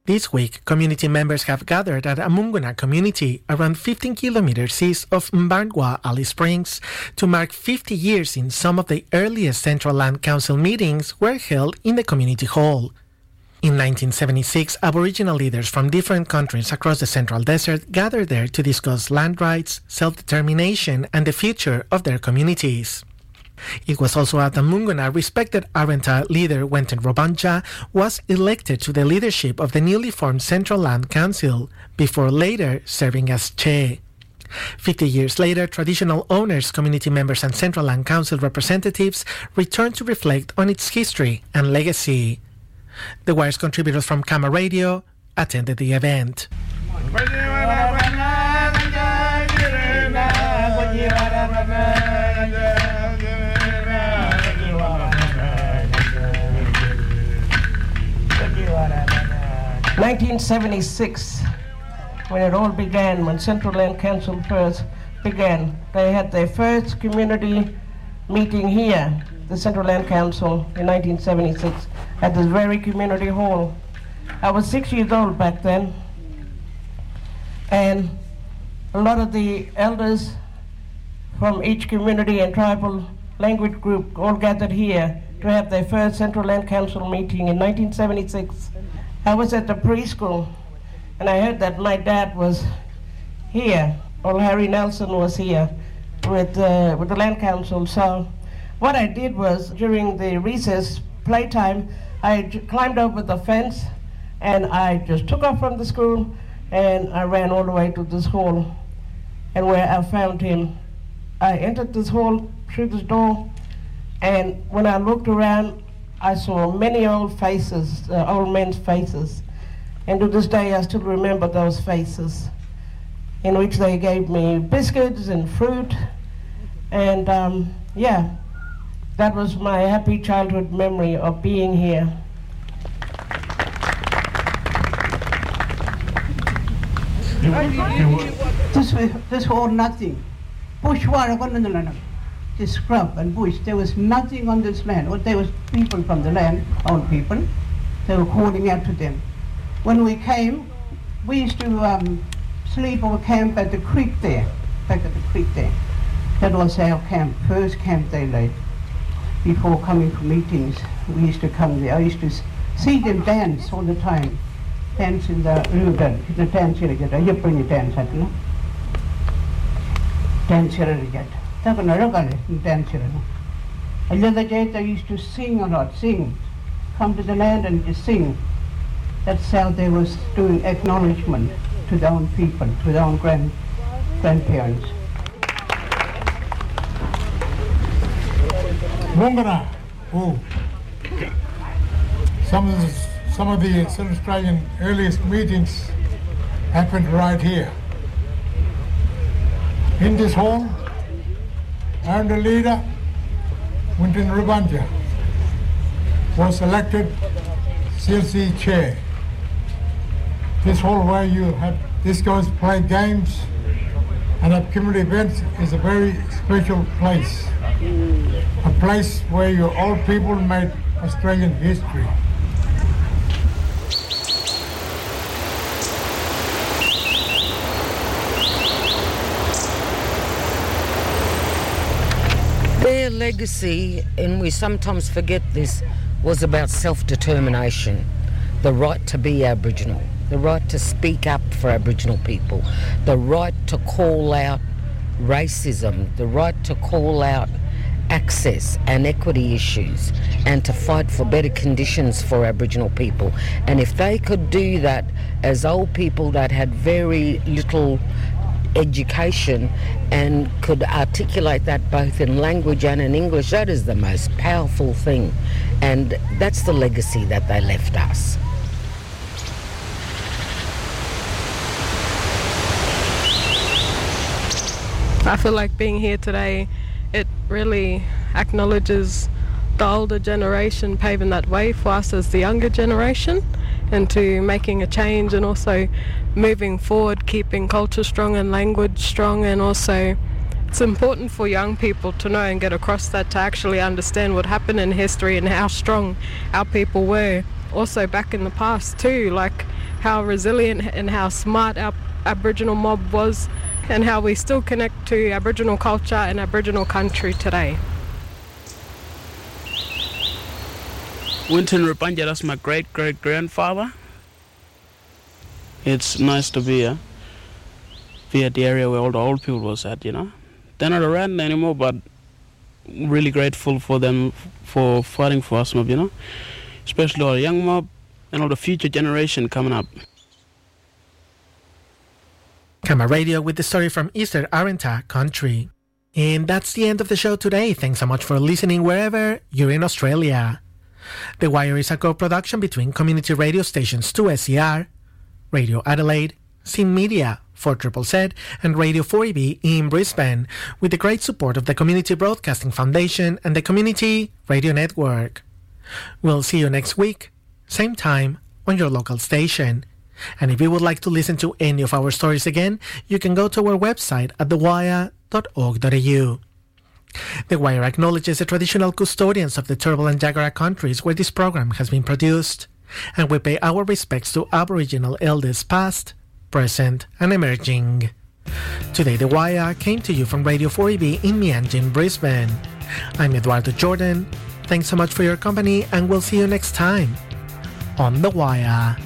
This week, community members have gathered at Amunguna community around 15 kilometers east of Mbarngwa, Alice Springs, to mark 50 years since some of the earliest Central Land Council meetings were held in the community hall. In 1976, Aboriginal leaders from different countries across the Central Desert gathered there to discuss land rights, self-determination, and the future of their communities. It was also at Amunguna respected Arrernte leader Wenten Wobanja was elected to the leadership of the newly formed Central Land Council, before later serving as chair. 50 years later, traditional owners, community members, and Central Land Council representatives returned to reflect on its history and legacy. The Wire's contributors from Kama Radio attended the event. 1976, when it all began, when Central Land Council first began, they had their first community meeting here, the Central Land Council, in 1976, at this very community hall. I was 6 years old back then, and a lot of the elders from each community and tribal language group all gathered here to have their first Central Land Council meeting in 1976. I was at the preschool, and I heard that my dad was here, or Harry Nelson was here with the Land Council. So what I did was, during the recess playtime, I climbed over the fence, and I just took off from the school, and I ran all the way to this hall. And where I found him, I entered this hall through this door, and when I looked around, I saw many old faces, old men's faces. And to this day, I still remember those faces, in which they gave me biscuits and fruit. And that was my happy childhood memory of being here. This whole nothing. Bushwara, the scrub and bush. There was nothing on this land. Well, there was people from the land, old people. They were calling out to them. When we came, we used to sleep or camp at the creek there, back at the creek there. That was our camp, first camp they laid. Before coming for meetings, we used to come there. I used to see them dance all the time. Dance in the river, the dance here again. You bring the dance, I don't know. Dance here again. Dance here. Another day they used to sing a lot, sing. Come to the land and just sing. That's how they was doing acknowledgement to their own people, to their own grandparents. Mungana, some of the South Australian earliest meetings happened right here. In this hall, and the leader, Wenten Wobanja, was elected CLC chair. This hall where you have discos, play games, and have community events is a very special place. A place where your old people made Australian history. Their legacy, and we sometimes forget this, was about self-determination, the right to be Aboriginal, the right to speak up for Aboriginal people, the right to call out racism, the right to call out access and equity issues, and to fight for better conditions for Aboriginal people. And if they could do that as old people that had very little education and could articulate that both in language and in English, that is the most powerful thing. And that's the legacy that they left us. I feel like being here today, it really acknowledges the older generation paving that way for us as the younger generation, into making a change and also moving forward, keeping culture strong and language strong. And also it's important for young people to know and get across that, to actually understand what happened in history and how strong our people were also back in the past too, like how resilient and how smart our Aboriginal mob was, and how we still connect to Aboriginal culture and Aboriginal country today. Winton Rupanja, that's my great-great-grandfather. It's nice to be at the area where all the old people was at, you know. They're not around anymore, but really grateful for them for fighting for us, mob, you know. Especially all the young mob and all the future generation coming up. Kama Radio with the story from Eastern Arrernte country. And that's the end of the show today. Thanks so much for listening wherever you're in Australia. The Wire is a co-production between community radio stations 2SER, Radio Adelaide, Sin Media, 4ZZZ, and Radio 4EB in Brisbane, with the great support of the Community Broadcasting Foundation and the Community Radio Network. We'll see you next week, same time, on your local station. And if you would like to listen to any of our stories again, you can go to our website at thewire.org.au. The Wire acknowledges the traditional custodians of the Turrbal and Jagera countries where this program has been produced, and we pay our respects to Aboriginal elders past, present, and emerging. Today, The Wire came to you from Radio 4EB in Meanjin, Brisbane. I'm Eduardo Jordan. Thanks so much for your company, and we'll see you next time on The Wire.